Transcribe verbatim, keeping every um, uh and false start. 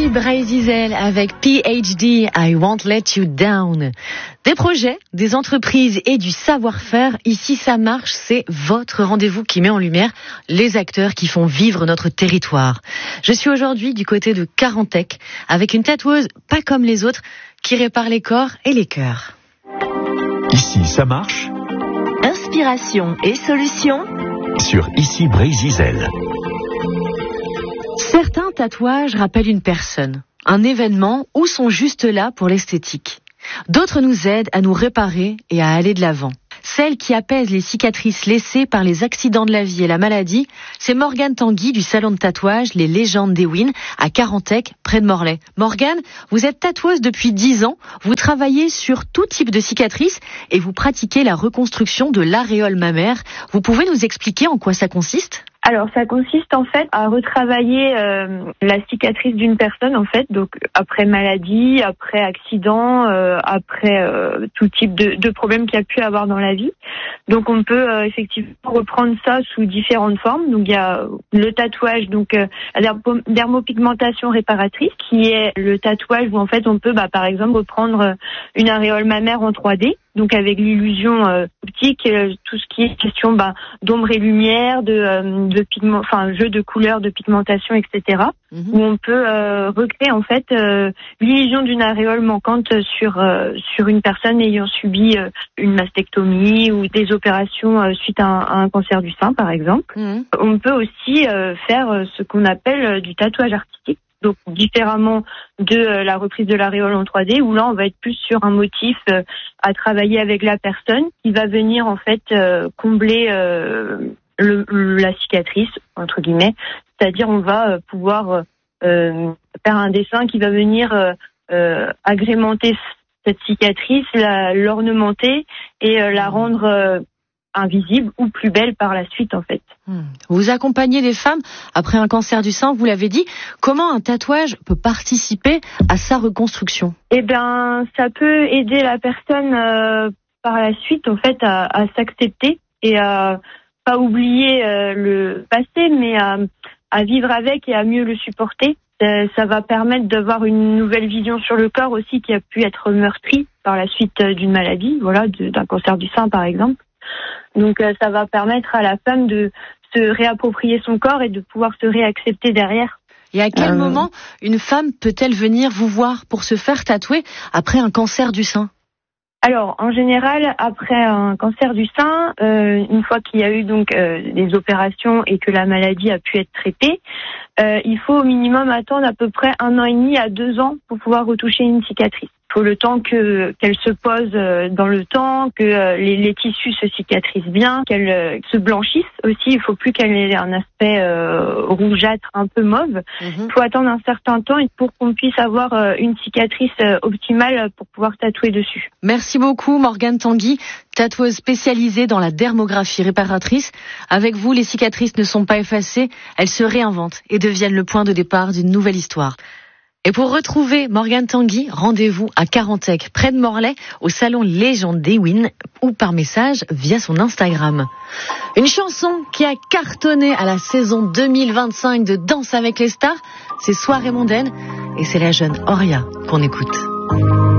Ici Breizizel avec P H D, I Won't Let You Down. Des projets, des entreprises et du savoir-faire, ici ça marche, c'est votre rendez-vous qui met en lumière les acteurs qui font vivre notre territoire. Je suis aujourd'hui du côté de Carantec avec une tatoueuse pas comme les autres qui répare les corps et les cœurs. Ici ça marche. Inspiration et solutions Sur Ici Breizizel. Certains tatouages rappellent une personne, un événement ou sont juste là pour l'esthétique. D'autres nous aident à nous réparer et à aller de l'avant. Celle qui apaise les cicatrices laissées par les accidents de la vie et la maladie, c'est Morgane Tanguy du salon de tatouage Les Légendes d'Ewin à Carantec, près de Morlaix. Morgane, vous êtes tatoueuse depuis dix ans, vous travaillez sur tout type de cicatrices et vous pratiquez la reconstruction de l'aréole mammaire. Vous pouvez nous expliquer en quoi ça consiste ? Alors, ça consiste en fait à retravailler euh, la cicatrice d'une personne, en fait, donc après maladie, après accident, euh, après euh, tout type de, de problème qu'il y a pu avoir dans la vie. Donc, on peut euh, effectivement reprendre ça sous différentes formes. Donc, il y a le tatouage, donc euh, la dermopigmentation réparatrice, qui est le tatouage où en fait on peut, bah, par exemple, reprendre une aréole mammaire en trois D. Donc avec l'illusion euh, optique, euh, tout ce qui est question bah, d'ombre et lumière, de, euh, de pigment, enfin jeu de couleurs, de pigmentation, et cetera. Mm-hmm. Où on peut euh, recréer en fait euh, l'illusion d'une aréole manquante sur euh, sur une personne ayant subi euh, une mastectomie ou des opérations euh, suite à un, à un cancer du sein, par exemple. Mm-hmm. On peut aussi euh, faire ce qu'on appelle euh, du tatouage artistique. Donc différemment de euh, la reprise de l'aréole en trois D, où là on va être plus sur un motif euh, à travailler avec la personne qui va venir en fait euh, combler euh, le, la cicatrice entre guillemets, c'est-à-dire on va euh, pouvoir euh, faire un dessin qui va venir euh, euh, agrémenter cette cicatrice, la, l'ornementer et euh, la rendre euh, invisible ou plus belle par la suite en fait. Vous accompagnez des femmes après un cancer du sein, vous l'avez dit. Comment un tatouage peut participer à sa reconstruction ? Eh bien, ça peut aider la personne euh, par la suite en fait à, à s'accepter et à pas oublier euh, le passé, mais à, à vivre avec et à mieux le supporter. Euh, ça va permettre d'avoir une nouvelle vision sur le corps aussi qui a pu être meurtri par la suite d'une maladie, voilà, de, d'un cancer du sein par exemple. Donc euh, ça va permettre à la femme de se réapproprier son corps et de pouvoir se réaccepter derrière. Et à quel euh... moment une femme peut-elle venir vous voir pour se faire tatouer après un cancer du sein ? Alors, en général, après un cancer du sein, euh, une fois qu'il y a eu donc euh, des opérations et que la maladie a pu être traitée, euh, il faut au minimum attendre à peu près un an et demi à deux ans pour pouvoir retoucher une cicatrice. Il faut le temps que qu'elle se pose dans le temps, que euh, les, les tissus se cicatrisent bien, qu'elle euh, se blanchisse aussi. Il faut plus qu'elle ait un aspect euh, rougeâtre, un peu mauve. Mm-hmm. Il faut attendre un certain temps pour qu'on puisse avoir euh, une cicatrice euh, optimale pour pouvoir tatouer dessus. Merci beaucoup Morgane Tanguy, tatoueuse spécialisée dans la dermographie réparatrice. Avec vous, les cicatrices ne sont pas effacées, elles se réinventent et deviennent le point de départ d'une nouvelle histoire. Et pour retrouver Morgane Tanguy, rendez-vous à Carantec, près de Morlaix, au salon Légendes d'Ewin, ou par message via son Instagram. Une chanson qui a cartonné à la saison deux mille vingt-cinq de Danse avec les stars, c'est Soirée mondaine, et c'est la jeune Oria qu'on écoute.